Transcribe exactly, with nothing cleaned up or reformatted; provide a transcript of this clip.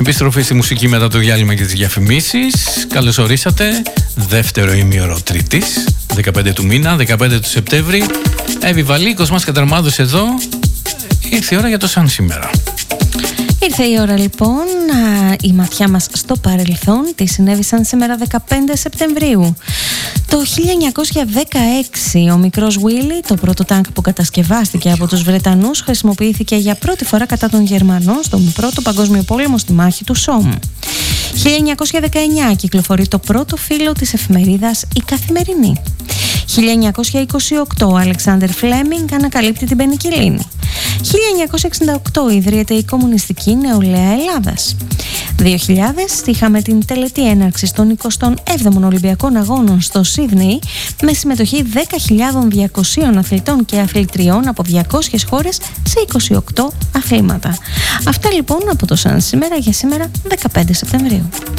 Επιστροφή στη μουσική μετά το διάλειμμα και τις διαφημίσεις. Καλώς ορίσατε. Δεύτερο ημίωρο Τρίτης, δεκαπέντε του μήνα, δεκαπέντε του Σεπτέμβρη. Εύη Βαλή, Κοσμάς Καταρμάδος εδώ. Ήρθε η ώρα για το σαν σήμερα. Ήρθε η ώρα λοιπόν, η ματιά μας στο παρελθόν. Τι συνέβησαν σήμερα δεκαπέντε Σεπτεμβρίου. Το χίλια εννιακόσια δεκαέξι ο μικρός Willy, το πρώτο τάγκ που κατασκευάστηκε από τους Βρετανούς, χρησιμοποιήθηκε για πρώτη φορά κατά των Γερμανών στον Πρώτο Παγκόσμιο Πόλεμο στη μάχη του Σόμ. χίλια εννιακόσια δεκαεννιά κυκλοφορεί το πρώτο φύλλο της εφημερίδας Η Καθημερινή. χίλια εννιακόσια είκοσι οκτώ ο Αλεξάνδερ Φλέμινγκ ανακαλύπτει την πενικυλίνη. χίλια εννιακόσια εξήντα οκτώ ιδρύεται η Κομμουνιστική Νεολαία Ελλάδας. δύο χιλιάδες είχαμε την τελετή έναρξης των εικοστών έβδομων Ολυμπιακών Αγώνων στο Σίδνεϊ με συμμετοχή δέκα χιλιάδες διακοσίων αθλητών και αθλητριών από διακόσιες χώρες σε είκοσι οκτώ αθλήματα. Αυτά λοιπόν από το σαν σήμερα για σήμερα δεκαπέντε Σεπτεμβρίου.